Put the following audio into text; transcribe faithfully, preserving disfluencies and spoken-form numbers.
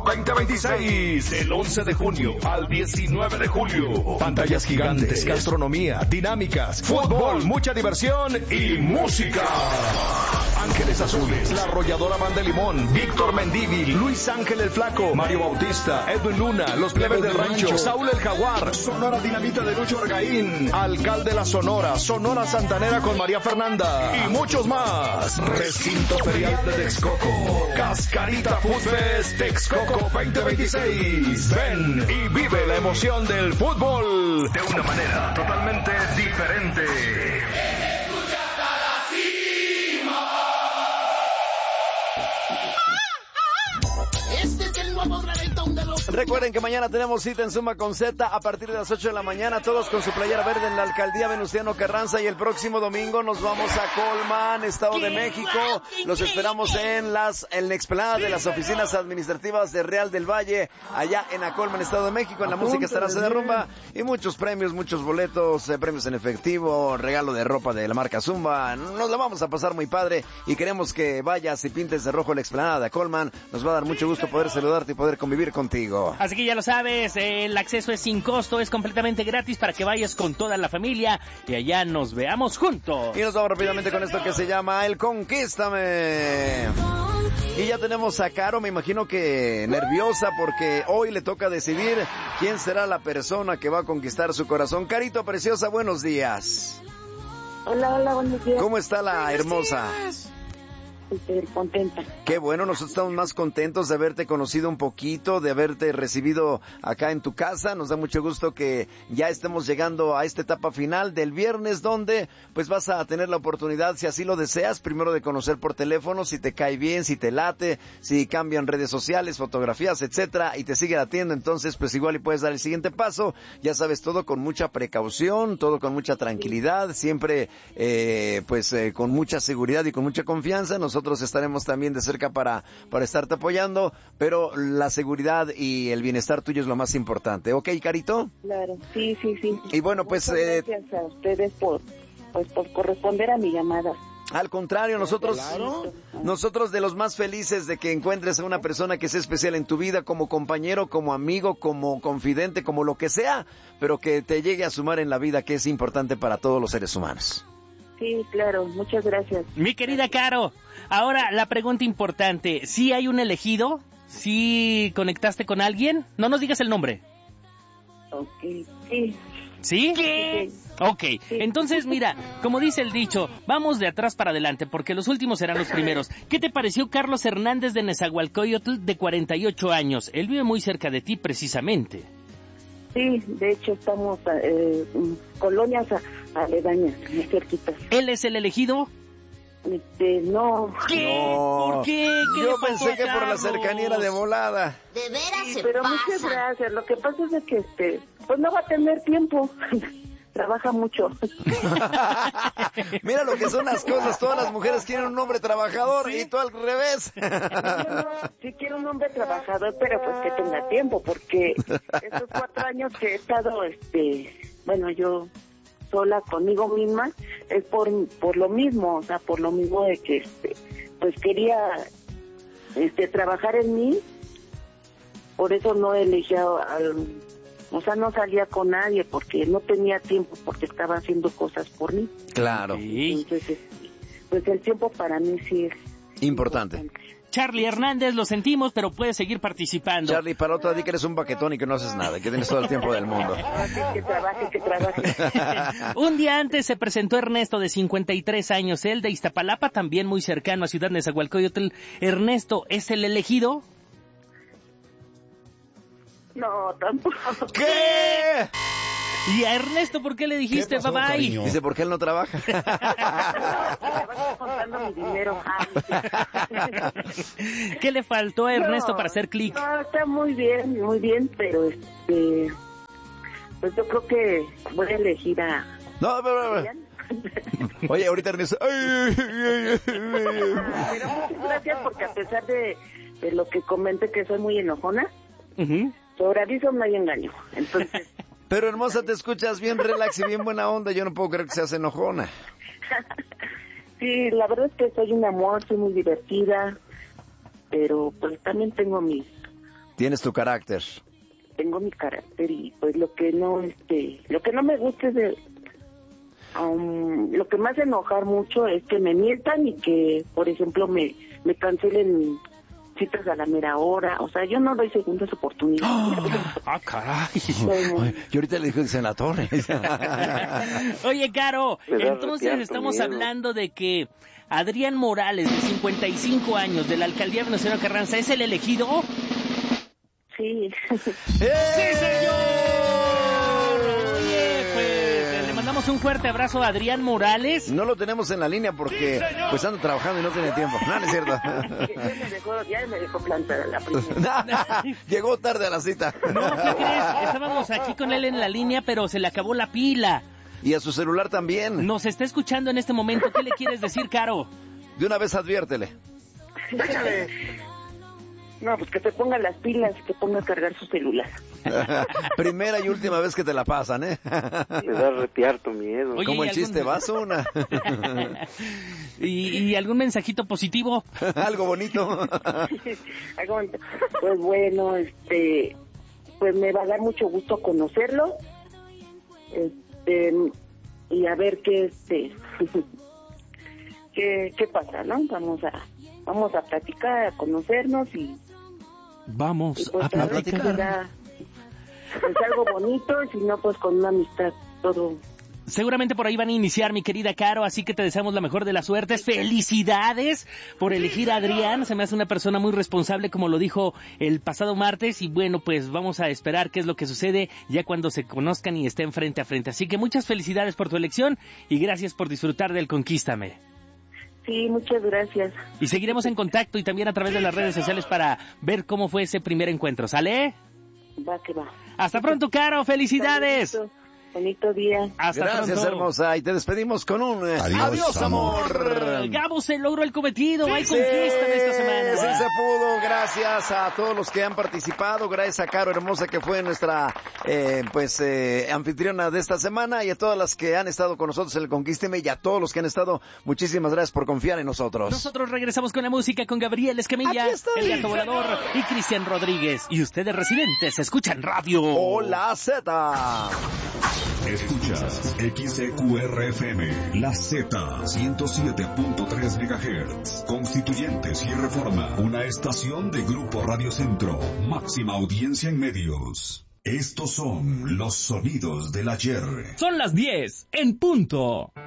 veinte veintiséis. Del once de junio al diecinueve de julio. Pantallas gigantes, gastronomía, dinámicas, fútbol, mucha diversión y música. Ángeles Azules, La Arrolladora Banda de Limón, Víctor Mendívil, Luis Ángel el Flaco, Mario Bautista, Edwin Luna, Los Plebes del Rancho, Saúl el Jaguar, Sonora Dinamita de Lucho Argaín, Alcalde La Sonora, Sonora Santanera con María Fernanda y muchos más. Recinto Ferial de Texcoco, Cascarita Food Fest Texcoco veinte veintiséis. Ven y vive la emoción del fútbol de una manera totalmente diferente. Recuerden que mañana tenemos cita en Suma con Z a partir de las ocho de la mañana, todos con su playera verde en la alcaldía Venustiano Carranza, y el próximo domingo nos vamos a Colman, Estado de México. Los esperamos en las en la explanada de las oficinas administrativas de Real del Valle, allá en Acolman, Estado de México. En la música estará Se Derrumba y muchos premios, muchos boletos, eh, premios en efectivo, regalo de ropa de la marca Zumba. Nos la vamos a pasar muy padre y queremos que vayas y pintes de rojo la explanada de Acolman. Nos va a dar mucho gusto poder saludarte y poder convivir contigo. Así que ya lo sabes, el acceso es sin costo, es completamente gratis para que vayas con toda la familia y allá nos veamos juntos. Y nos vamos rápidamente con esto que se llama El Conquístame. Y ya tenemos a Caro, me imagino que nerviosa porque hoy le toca decidir quién será la persona que va a conquistar su corazón. Carito preciosa, buenos días. Hola, hola, buenos días. ¿Cómo está la hermosa? Súper contenta. Qué bueno, nosotros estamos más contentos de haberte conocido un poquito, de haberte recibido acá en tu casa. Nos da mucho gusto que ya estemos llegando a esta etapa final del viernes, donde pues vas a tener la oportunidad, si así lo deseas, primero de conocer por teléfono, si te cae bien, si te late, si cambian redes sociales, fotografías, etcétera, y te sigue latiendo, entonces pues igual y puedes dar el siguiente paso. Ya sabes, todo con mucha precaución, todo con mucha tranquilidad, siempre eh, pues eh, con mucha seguridad y con mucha confianza. Nosotros Nosotros estaremos también de cerca para, para estarte apoyando, pero la seguridad y el bienestar tuyo es lo más importante. ¿Ok, Carito? Claro, sí, sí, sí. Y bueno, pues... Muchas eh, gracias a ustedes por, pues, por corresponder a mi llamada. Al contrario, nosotros, Claro. nosotros de los más felices de que encuentres a una persona que sea especial en tu vida, como compañero, como amigo, como confidente, como lo que sea, pero que te llegue a sumar en la vida, que es importante para todos los seres humanos. Sí, claro, muchas gracias. Mi querida Caro, ahora la pregunta importante, ¿sí hay un elegido? ¿Sí conectaste con alguien? No nos digas el nombre. Ok, sí. ¿Sí? ¿Qué? Ok, entonces mira, como dice el dicho, vamos de atrás para adelante, porque los últimos serán los primeros. ¿Qué te pareció Carlos Hernández de Nezahualcóyotl, de cuarenta y ocho años? Él vive muy cerca de ti, precisamente. Sí, de hecho estamos eh, colonias aledañas, muy cerquitas. ¿Él es el elegido? Este, no. ¿Qué? No, ¿Por qué? ¿Qué yo le pasó pensé a que por la Carlos? cercanía era de volada. De veras Sí, se pero pasa. muchas gracias. Lo que pasa es de que este, pues no va a tener tiempo. Trabaja mucho. Mira lo que son las cosas, todas las mujeres quieren un hombre trabajador y tú al revés. Sí quiero un hombre trabajador, pero pues que tenga tiempo, porque estos cuatro años que he estado, este, bueno, yo sola conmigo misma, es por por lo mismo, o sea, por lo mismo de que, este, pues quería, este, trabajar en mí, por eso no elegí al... O sea, no salía con nadie porque no tenía tiempo, porque estaba haciendo cosas por mí. Claro. Sí. Entonces, pues el tiempo para mí sí es Importante. importante. Charlie Hernández, lo sentimos, pero puedes seguir participando. Charlie, para otra di que eres un baquetón y que no haces nada, que tienes todo el tiempo del mundo. Así que trabaje, que trabaje. Un día antes se presentó Ernesto, de cincuenta y tres años, él de Iztapalapa, también muy cercano a Ciudad Nezahualcóyotl. Ernesto, ¿es el elegido? No, tampoco. ¿Qué? Y a Ernesto, ¿por qué le dijiste ¿Qué pasó, bye bye? cariño? Dice, ¿por qué él no trabaja? Me vas a estar contando mi dinero. ¿Qué le faltó a Ernesto No, para hacer clic? No, está muy bien, muy bien, pero este, pues yo creo que voy a elegir a... No, pero, pero, oye, ahorita Ernesto... Ay, ay, ay, ay. Pero muchas gracias porque a pesar de, de lo que comenté que soy muy enojona, Uh-huh. sobre aviso no hay engaño. Entonces, Pero hermosa, te escuchas bien relax y bien buena onda. Yo no puedo creer que seas enojona. sí, la verdad es que soy un amor, soy muy divertida, pero pues también tengo mis Tienes tu carácter. Tengo mi carácter y pues lo que no, este, lo que no me gusta es de, um, lo que me hace enojar mucho es que me mientan y que, por ejemplo, me, me cancelen citas a la mera hora, o sea, yo no doy segundas oportunidades. ¡Oh! ¡Ah, caray! Ay, yo ahorita le dije que se en la torre. Oye, Caro, Me entonces estamos miedo. hablando de que Adrián Morales, de cincuenta y cinco años, de la alcaldía de Venustiano Carranza, ¿es el elegido? Sí. ¡Sí, señor! Oye, pues le mandamos un fuerte abrazo a Adrián Morales. No lo tenemos en la línea porque pues anda trabajando y no tiene tiempo. No, no es cierto. Ya me dejó, ya me dejó plantada la primera. Llegó tarde a la cita. No, ¿qué crees? Estábamos aquí con él en la línea, pero se le acabó la pila. Y a su celular también. Nos está escuchando en este momento. ¿Qué le quieres decir, Caro? De una vez adviértele. No, pues que se ponga las pilas, que ponga a cargar su celular. Primera y última vez que te la pasan, ¿eh? Me da retear tu miedo. Oye, Como ¿y el algún- chiste, vas una. ¿Y, y algún mensajito positivo? Algo bonito. Aguanta. Pues bueno, este, pues me va a dar mucho gusto conocerlo. Este, y a ver qué, este, qué, qué pasa, ¿no? Vamos a, vamos a platicar, a conocernos y, Vamos y pues a a ver si platicar. será, pues algo bonito, y si no, pues con una amistad todo. Seguramente por ahí van a iniciar, mi querida Caro, así que te deseamos la mejor de las suertes. ¡Felicidades por elegir a Adrián! Se me hace una persona muy responsable, como lo dijo el pasado martes, y bueno, pues vamos a esperar qué es lo que sucede ya cuando se conozcan y estén frente a frente. Así que muchas felicidades por tu elección y gracias por disfrutar del Conquístame. Sí, muchas gracias. Y seguiremos en contacto y también a través de las redes sociales para ver cómo fue ese primer encuentro. ¿Sale? Va que va. Hasta pronto, Caro. ¡Felicidades! Bonito, bonito día. Hasta Gracias, pronto. hermosa. Y te despedimos con un eh, Adiós, adiós, amor. Gabo se logró el cometido. Hay Sí, conquista de esta semana. sí se pudo, gracias a todos los que han participado, gracias a Caro Hermosa que fue nuestra eh, pues eh, anfitriona de esta semana y a todas las que han estado con nosotros en el Conquísteme y a todos los que han estado, muchísimas gracias por confiar en nosotros. Nosotros regresamos con la música con Gabriel Escamilla, Aquí estoy. el Gato Volador y Cristian Rodríguez. Y ustedes residentes escuchan radio. Hola Z. Escuchas X E Q R F M, La Z, ciento siete punto tres megahertz. Constituyentes y Reforma, una estación de Grupo Radio Centro, máxima audiencia en medios. Estos son los sonidos del ayer. Son las diez en punto.